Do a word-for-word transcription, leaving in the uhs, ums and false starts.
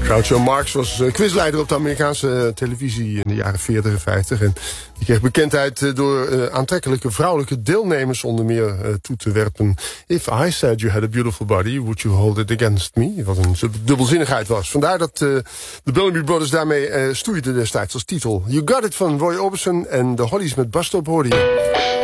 Groucho Marx was quizleider op de Amerikaanse televisie in de jaren veertig en vijftig. En die kreeg bekendheid door uh, aantrekkelijke vrouwelijke deelnemers onder meer uh, toe te werpen. If I said you had a beautiful body, would you hold it against me? Wat een dubbelzinnigheid was. Vandaar dat uh, de Bellamy Brothers daarmee uh, stoeiden destijds als titel. You Got It van Roy Orbison en de Hollies met Bus Stop hoorde je.